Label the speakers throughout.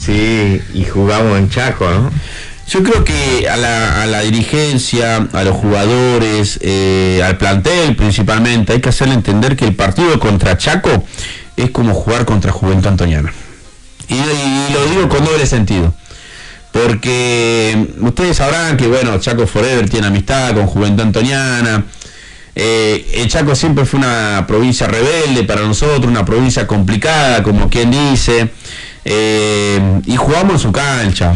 Speaker 1: Sí, y jugamos en Chaco, ¿no?
Speaker 2: Yo creo que a la dirigencia, a los jugadores, al plantel principalmente, hay que hacerle entender que el partido contra Chaco es como jugar contra Juventud Antoniana. Y lo digo con doble sentido. Porque ustedes sabrán que, bueno, Chaco Forever tiene amistad con Juventud Antoniana. El Chaco siempre fue una provincia rebelde para nosotros, una provincia complicada, como quien dice. Y jugamos en su cancha.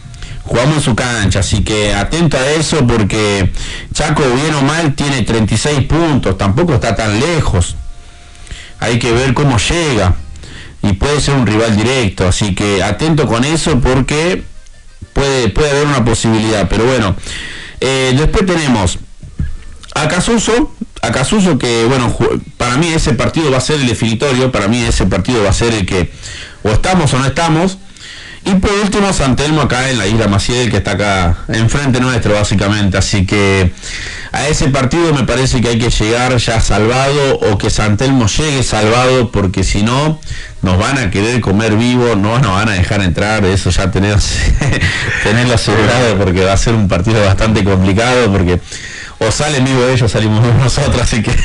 Speaker 2: Así que atento a eso, porque Chaco, bien o mal, tiene 36 puntos, tampoco está tan lejos. Hay que ver cómo llega, y puede ser un rival directo, así que atento con eso, porque puede haber una posibilidad. Pero bueno, después tenemos a Casuso, que bueno, para mí ese partido va a ser el definitorio, para mí ese partido va a ser el que o estamos o no estamos. Y por último, San Telmo acá en la Isla Maciel, que está acá enfrente nuestro básicamente. Así que a ese partido me parece que hay que llegar ya salvado, o que San Telmo llegue salvado, porque si no nos van a querer comer vivo, no nos van a dejar entrar. Eso ya tenerlo asegurado, porque va a ser un partido bastante complicado, porque o salen vivos ellos, salimos nosotros. Así que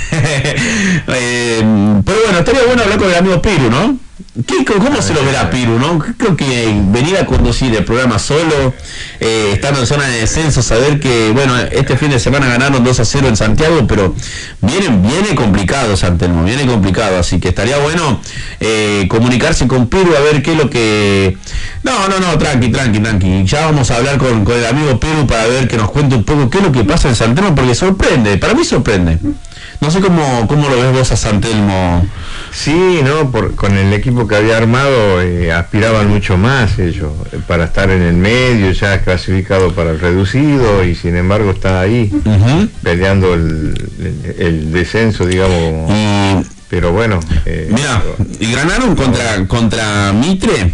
Speaker 2: pero bueno, estaría bueno hablar con el amigo Piru, ¿no? ¿Cómo se lo verá Piru, no? Creo que venir a conducir el programa solo, estando en zona de descenso, saber que, bueno, este fin de semana ganaron 2-0 en Santiago, pero viene complicado San Telmo, viene complicado, así que estaría bueno comunicarse con Piru a ver qué es lo que... No, tranqui, ya vamos a hablar con el amigo Piru para ver que nos cuente un poco qué es lo que pasa en San Telmo, porque sorprende, para mí sorprende. No sé cómo lo ves vos a San Telmo.
Speaker 1: Sí, no, con el equipo que había armado aspiraban mucho más ellos, para estar en el medio, ya clasificado para el reducido, y sin embargo está ahí, peleando el descenso, digamos. Pero bueno.
Speaker 2: Mira, y ganaron contra Mitre,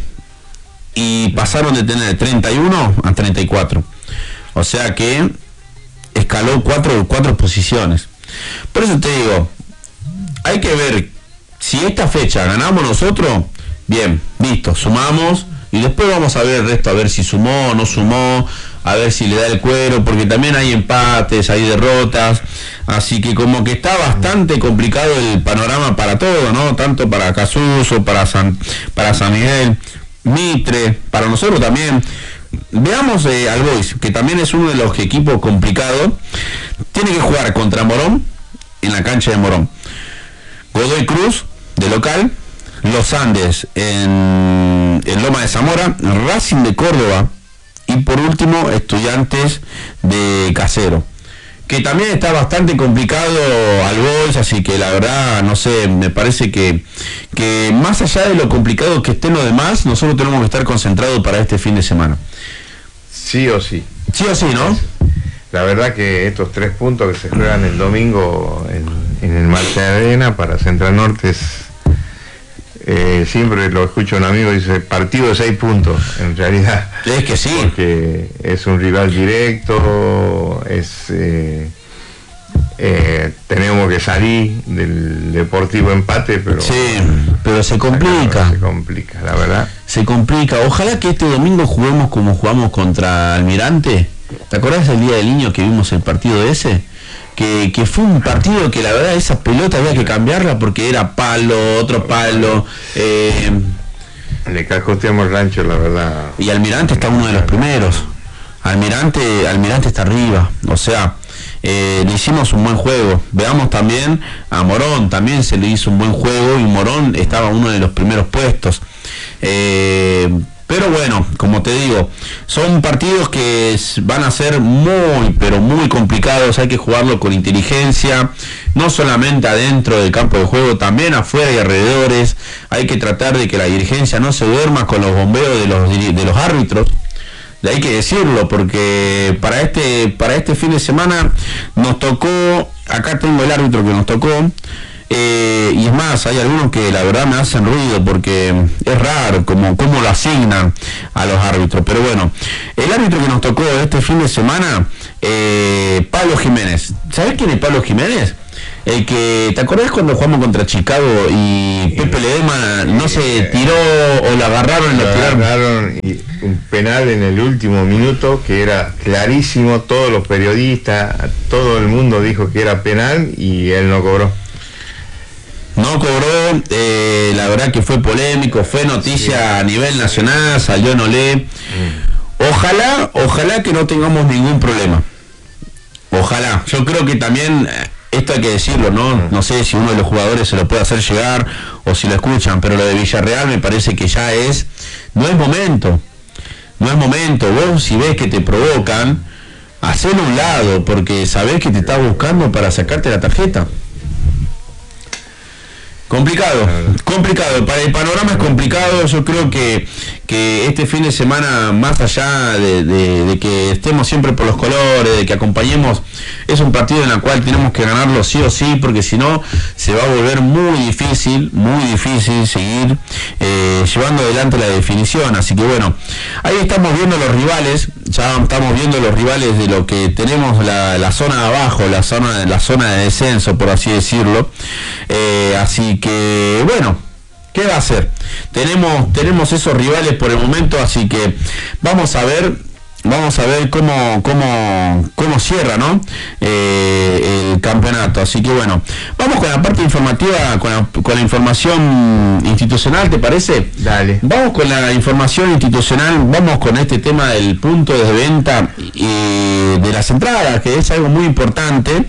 Speaker 2: y pasaron de tener 31 a 34. O sea que escaló cuatro posiciones. Por eso te digo, hay que ver si esta fecha ganamos nosotros, bien, listo, sumamos, y después vamos a ver el resto, a ver si sumó o no sumó, a ver si le da el cuero, porque también hay empates, hay derrotas, así que como que está bastante complicado el panorama para todo, ¿no? Tanto para Casuso, para San Miguel, Mitre, para nosotros también. Veamos al Boys, que también es uno de los equipos complicados. Tiene que jugar contra Morón, en la cancha de Morón. Godoy Cruz, de local. Los Andes, en Loma de Zamora. Racing de Córdoba. Y por último, Estudiantes de Casero, que también está bastante complicado al Boys. Así que la verdad, no sé, me parece que más allá de lo complicado que estén los demás, nosotros tenemos que estar concentrados para este fin de semana.
Speaker 1: Sí o sí,
Speaker 2: ¿no?
Speaker 1: La verdad que estos 3 puntos que se juegan el domingo en el Marcha Arena para Central Norte siempre lo escucho a un amigo, dice partido de 6 puntos, en realidad.
Speaker 2: Es que sí.
Speaker 1: Porque es un rival directo, tenemos que salir del Deportivo empate, pero...
Speaker 2: Sí, pero se complica.
Speaker 1: Se complica, la verdad.
Speaker 2: Se complica. Ojalá que este domingo juguemos como jugamos contra Almirante. ¿Te acordás del Día del Niño que vimos el partido ese? Que fue un partido que la verdad esa pelota había que cambiarla, porque era palo, otro palo.
Speaker 1: Le cajoteamos el rancho, la verdad.
Speaker 2: Y Almirante está uno de los primeros. Almirante está arriba. O sea, le hicimos un buen juego. Veamos también a Morón, también se le hizo un buen juego, y Morón estaba uno de los primeros puestos. Pero bueno, como te digo, son partidos que van a ser muy, pero muy complicados. Hay que jugarlo con inteligencia, no solamente adentro del campo de juego, también afuera y alrededores. Hay que tratar de que la dirigencia no se duerma con los bombeos de los árbitros. Hay que decirlo, porque para este fin de semana nos tocó, acá tengo el árbitro que nos tocó, y es más, hay algunos que la verdad me hacen ruido, porque es raro cómo lo asignan a los árbitros. Pero bueno, el árbitro que nos tocó este fin de semana, Pablo Jiménez. ¿Sabés quién es Pablo Jiménez? ¿Te acordás cuando jugamos contra Chicago y Pepe Ledesma no se tiró o lo agarraron y lo tiraron?
Speaker 1: Agarraron y un penal en el último minuto que era clarísimo, todos los periodistas, todo el mundo dijo que era penal y él no cobró.
Speaker 2: No cobró, la verdad que fue polémico, fue noticia a nivel nacional, salió en Olé. Ojalá que no tengamos ningún problema. Ojalá. Yo creo que también, esto hay que decirlo, ¿no? No sé si uno de los jugadores se lo puede hacer llegar o si lo escuchan, pero lo de Villarreal me parece que ya no es momento. Vos si ves que te provocan, hacelo a un lado, porque sabés que te está buscando para sacarte la tarjeta. Complicado, el panorama es complicado. Yo creo que este fin de semana, más allá de que estemos siempre por los colores, de que acompañemos, es un partido en el cual tenemos que ganarlo sí o sí, porque si no se va a volver muy difícil seguir llevando adelante la definición. Así que bueno, ahí estamos viendo los rivales, de lo que tenemos la zona de abajo, la zona de descenso, por así decirlo. Así que bueno, ¿qué va a hacer? Tenemos esos rivales por el momento, así que vamos a ver cómo cierra, ¿no? El campeonato. Así que bueno, vamos con la parte informativa, con la información institucional, ¿te parece?
Speaker 1: Dale.
Speaker 2: Vamos con la información institucional, vamos con este tema del punto de venta de las entradas, que es algo muy importante.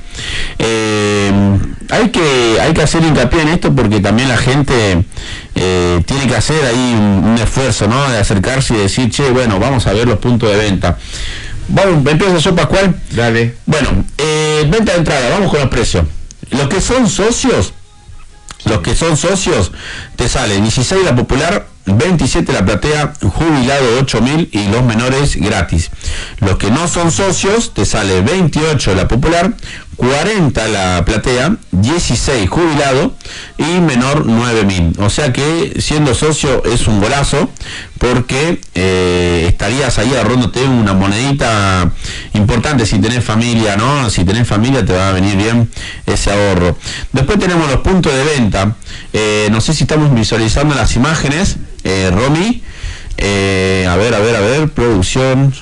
Speaker 2: Hay que hacer hincapié en esto porque también la gente tiene que hacer ahí un esfuerzo, ¿no? De acercarse y decir, che, bueno, vamos a ver los puntos de venta. Vamos, ¿empiezo yo, Pascual?
Speaker 1: Dale.
Speaker 2: Bueno, venta de entrada, vamos con los precios. Los que son socios, te sale 16 la popular, 27 la platea, jubilado 8.000 y los menores gratis. Los que no son socios, te sale 28 la popular, 40 la platea, 16 jubilado y menor 9.000. O sea que siendo socio es un golazo, porque estarías ahí ahorrándote una monedita importante si tenés familia, ¿no? Si tenés familia te va a venir bien ese ahorro. Después tenemos los puntos de venta. No sé si estamos visualizando las imágenes, Romy. A ver, producción.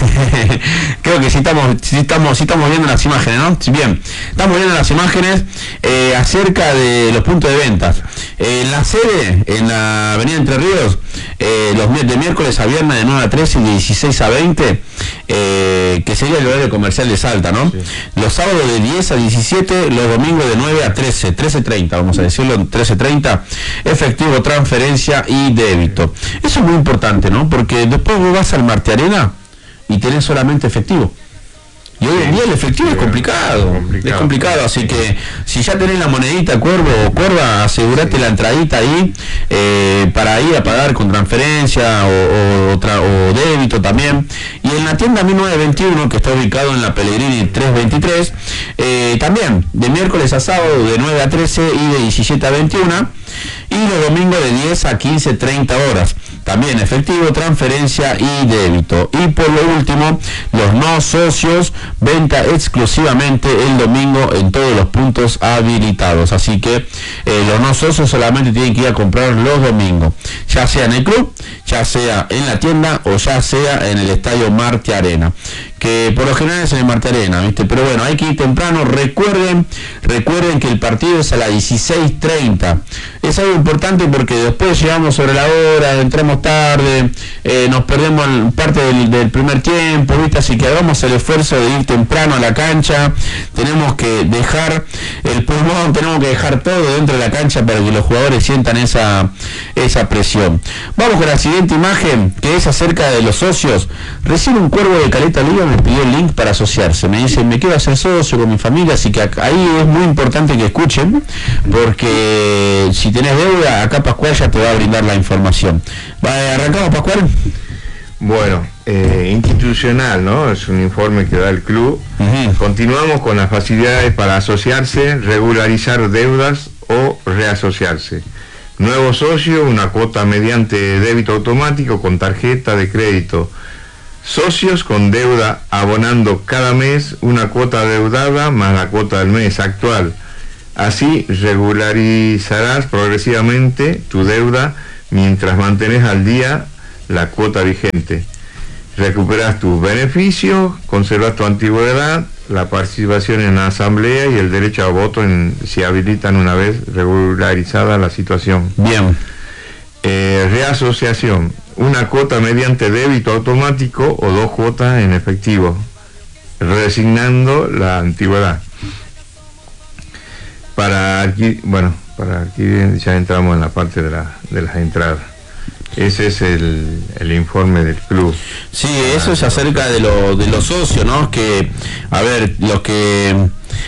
Speaker 2: Creo que sí estamos viendo las imágenes, ¿no? Bien, estamos viendo las imágenes acerca de los puntos de ventas. En la sede, en la avenida Entre Ríos, de miércoles a viernes de 9 a 13 y de 16 a 20, que sería el horario comercial de Salta, ¿no? Sí. Los sábados de 10 a 17, los domingos de 9 a 13, 13:30, vamos a decirlo, 13:30, efectivo, transferencia y débito. Eso es muy importante, ¿no? Porque después vos vas al Marte Arena y tenés solamente efectivo. Y hoy en día el efectivo es complicado, así que si ya tenés la monedita, Cuervo o Cuerva, asegurate la entradita ahí para ir a pagar con transferencia o débito también. Y en la tienda 1921, que está ubicado en la Pellegrini 323, también de miércoles a sábado de 9 a 13 y de 17 a 21, y los domingos de 10 a 15:30 horas. También efectivo, transferencia y débito. Y por lo último, los no socios, venta exclusivamente el domingo en todos los puntos habilitados. Así que los no socios solamente tienen que ir a comprar los domingos, ya sea en el club, ya sea en la tienda o ya sea en el estadio Marte Arena, que por lo general es en el Marte Arena, ¿viste? Pero bueno, hay que ir temprano. Recuerden que el partido es a las 16:30. Es algo importante porque después llegamos sobre la hora, entramos tarde, nos perdemos parte del primer tiempo, ¿viste? Así que hagamos el esfuerzo de ir temprano a la cancha. Tenemos que dejar el pulmón, tenemos que dejar todo dentro de la cancha para que los jugadores sientan esa presión. Vamos con la siguiente imagen, que es acerca de los socios. Recién un Cuervo de Caleta Liga me pidió el link para asociarse. Me dice, me quiero hacer socio con mi familia, así que ahí es muy importante que escuchen, porque si tenés deuda, acá Pascual ya te va a brindar la información. ¿Arrancamos, Pascual?
Speaker 1: Bueno, institucional, ¿no? Es un informe que da el club. Continuamos con las facilidades para asociarse, regularizar deudas o reasociarse. Nuevo socio, una cuota mediante débito automático con tarjeta de crédito. Socios con deuda abonando cada mes una cuota adeudada más la cuota del mes actual. Así regularizarás progresivamente tu deuda mientras mantienes al día la cuota vigente. Recuperas tus beneficios, conservas tu antigüedad, la participación en la asamblea y el derecho a voto si habilitan una vez regularizada la situación.
Speaker 2: Bien.
Speaker 1: Reasociación. Una cuota mediante débito automático o 2 cuotas en efectivo, resignando la antigüedad. Para adquirir ya entramos en la parte de las entradas. Ese es el informe del club.
Speaker 2: Sí, eso es acerca de los socios, ¿no? Que, a ver, los que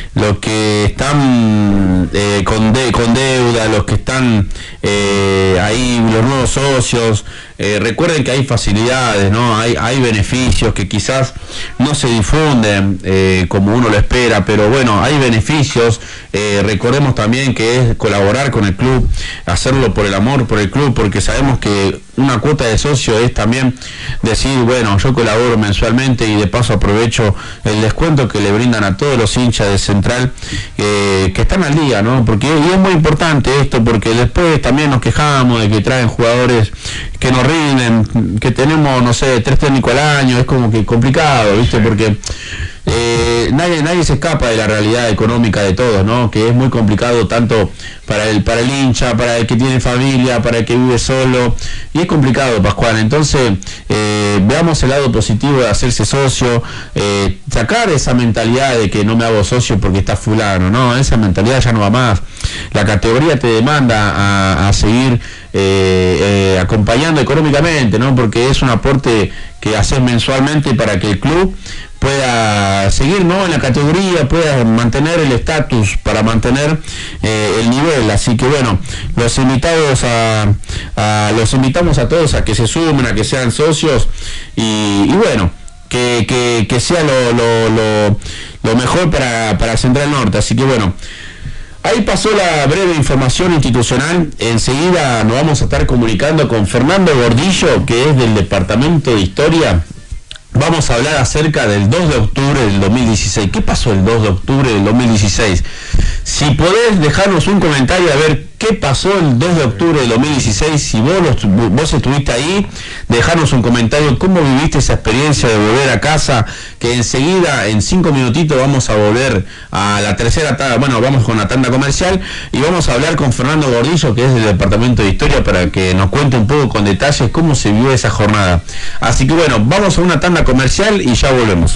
Speaker 2: están con deuda, los que están ahí, los nuevos socios, recuerden que hay facilidades, ¿no? Hay beneficios que quizás no se difunden como uno lo espera, pero bueno, hay beneficios. Recordemos también que es colaborar con el club, hacerlo por el amor por el club, porque sabemos que una cuota de socio es también decir, bueno, yo colaboro mensualmente y de paso aprovecho el descuento que le brindan a todos los hinchas de Central que están al día, ¿no? Porque y es muy importante esto, porque después también nos quejamos de que traen jugadores que no rinden, que tenemos, no sé, 3 técnicos al año, es como que complicado, ¿viste? Porque nadie se escapa de la realidad económica de todos, ¿no? Que es muy complicado tanto para el hincha, para el que tiene familia, para el que vive solo, y es complicado, Pascual. Entonces veamos el lado positivo de hacerse socio, sacar esa mentalidad de que no me hago socio porque está fulano, no, esa mentalidad ya no va más. La categoría te demanda a seguir acompañando económicamente, ¿no? Porque es un aporte que haces mensualmente para que el club pueda seguir, ¿no?, en la categoría, pueda mantener el estatus, para mantener el nivel. Así que bueno, los invitamos a todos a que se sumen, a que sean socios y bueno, que sea lo mejor para Central Norte. Así que bueno, ahí pasó la breve información institucional. Enseguida nos vamos a estar comunicando con Fernando Gordillo, que es del Departamento de Historia. Vamos a hablar acerca del 2 de octubre del 2016. ¿Qué pasó el 2 de octubre del 2016? Si podés dejarnos un comentario a ver qué pasó el 2 de octubre del 2016, si vos estuviste ahí, dejarnos un comentario, cómo viviste esa experiencia de volver a casa, que enseguida, en 5 minutitos, vamos a volver a la tercera tanda. Bueno, vamos con la tanda comercial y vamos a hablar con Fernando Gordillo, que es del Departamento de Historia, para que nos cuente un poco con detalles cómo se vivió esa jornada. Así que bueno, vamos a una tanda comercial y ya volvemos.